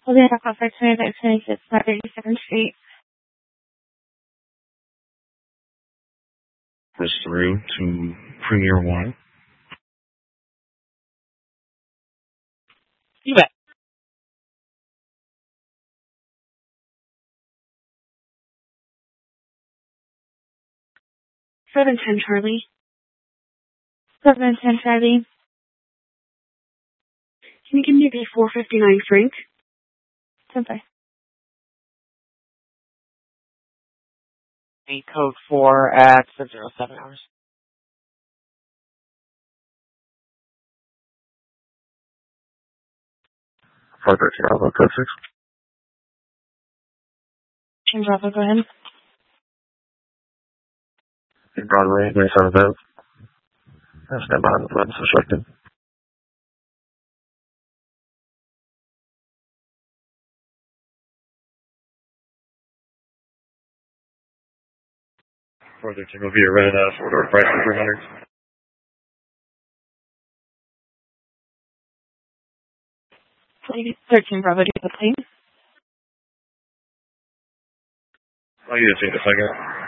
Holding a conflict 2926 North 32nd Street. Press through to Premier One. You bet. 710 Charlie. 710 Charlie. Can you give me the 459 Frank? 10-5. The code 4 at 07 hours. Further to Bravo, code 6. Team Bravo, go ahead. Broadway, 27 Ave. Stand behind the lens obstructed. Further to go via red, 4-door price for 300. 13 Bravo, do you have a plane? I'll give you a second.